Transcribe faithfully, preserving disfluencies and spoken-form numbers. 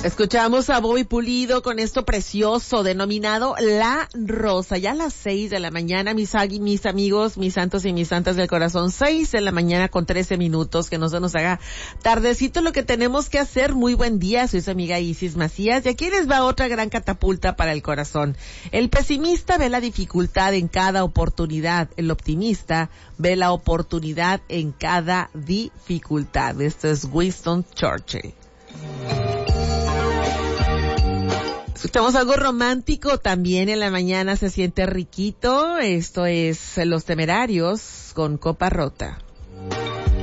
Escuchamos a Bobby Pulido con esto precioso denominado La Rosa. Ya a las seis de la mañana, mis, mis amigos, mis santos y mis santas del corazón, seis de la mañana con trece minutos, que no se nos haga tardecito lo que tenemos que hacer. Muy buen día, soy su amiga Isis Macías y aquí les va otra gran catapulta para el corazón. El pesimista ve la dificultad en cada oportunidad, el optimista ve la oportunidad en cada dificultad. Esto es Winston Churchill. Escuchamos algo romántico también en la mañana, se siente riquito. Esto es Los Temerarios con Copa Rota.